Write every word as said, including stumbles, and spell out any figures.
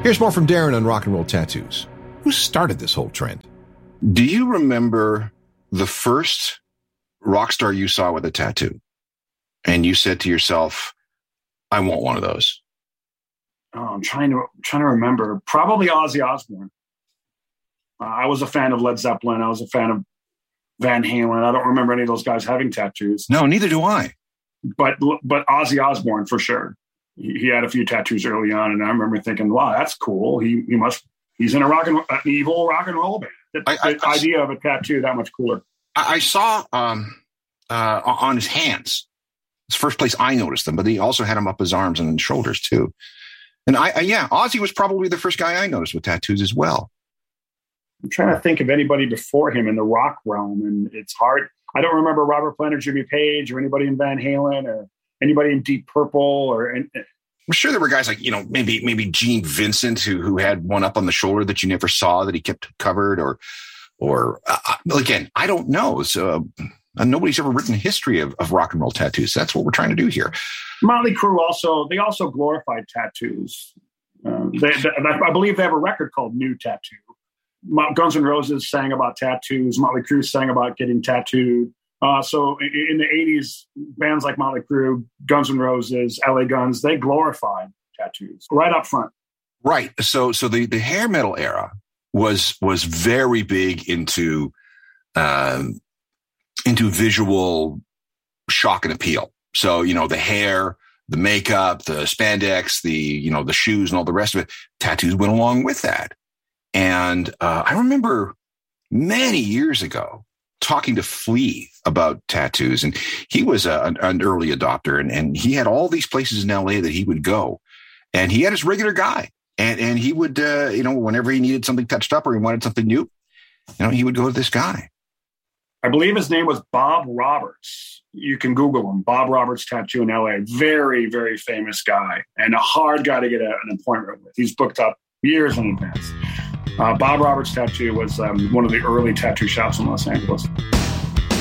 Here's more from Darren on rock and roll tattoos. Who started this whole trend? Do you remember the first rock star you saw with a tattoo? And you said to yourself, I want one of those. Oh, I'm trying to trying to remember. Probably Ozzy Osbourne. Uh, I was a fan of Led Zeppelin. I was a fan of Van Halen. I don't remember any of those guys having tattoos. No, neither do I. But but Ozzy Osbourne for sure. He, he had a few tattoos early on, and I remember thinking, "Wow, that's cool. He he must he's in a rock and an evil rock and roll band." The, I, I, the I, idea of a tattoo that much cooler. I, I saw um, uh, on his hands. It's the first place I noticed them, but he also had them up his arms and shoulders too. And I, I yeah, Ozzy was probably the first guy I noticed with tattoos as well. I'm trying to think of anybody before him in the rock realm, and it's hard. I don't remember Robert Plant or Jimmy Page or anybody in Van Halen or anybody in Deep Purple or. And, I'm sure there were guys like, you know, maybe maybe Gene Vincent who who had one up on the shoulder that you never saw that he kept covered, or or uh, again, I don't know. So uh, nobody's ever written a history of, of rock and roll tattoos. That's what we're trying to do here. Motley Crue also they also glorified tattoos. Um, they, they, I believe they have a record called New Tattoo. Guns N' Roses sang about tattoos. Motley Crue sang about getting tattooed. Uh, so in the eighties, bands like Motley Crue, Guns N' Roses, L A Guns, they glorified tattoos right up front. Right. So so the, the hair metal era was was very big into um, into visual shock and appeal. So, you know, the hair, the makeup, the spandex, the, you know, the shoes and all the rest of it, tattoos went along with that. And uh, I remember many years ago talking to Flea about tattoos, and he was a, an, an early adopter, and, and he had all these places in L A that he would go, and he had his regular guy, and and he would, uh, you know, whenever he needed something touched up or he wanted something new, you know, he would go to this guy. I believe his name was Bob Roberts. You can Google him, Bob Roberts Tattoo in L A. Very, very famous guy, and a hard guy to get a, an appointment with. He's booked up years in advance. Uh, Bob Roberts Tattoo was um, one of the early tattoo shops in Los Angeles.